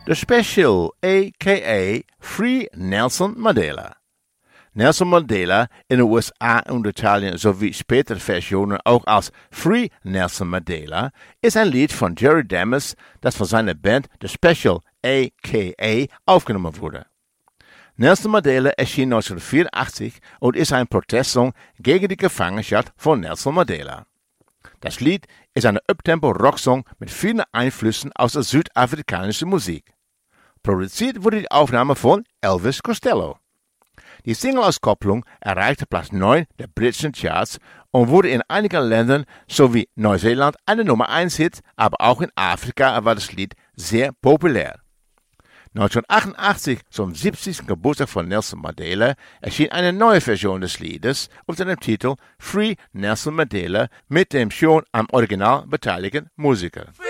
The Special, a.k.a. Free Nelson Mandela. Nelson Mandela in den USA und Italien sowie spätere Versionen auch als Free Nelson Mandela ist ein Lied von Jerry Damas, das von seiner Band The Special, a.k.a. aufgenommen wurde. Nelson Mandela erschien 1984 und ist ein Protestsong gegen die Gefangenschaft von Nelson Mandela. Das Lied ist ein Uptempo-Rocksong mit vielen Einflüssen aus der südafrikanischen Musik. Produziert wurde die Aufnahme von Elvis Costello. Die Single-Auskopplung erreichte Platz 9 der britischen Charts und wurde in einigen Ländern sowie Neuseeland eine Nummer 1 Hit, aber auch in Afrika war das Lied sehr populär. 1988, zum 70. Geburtstag von Nelson Mandela, erschien eine neue Version des Liedes unter dem Titel Free Nelson Mandela mit dem schon am Original beteiligten Musiker.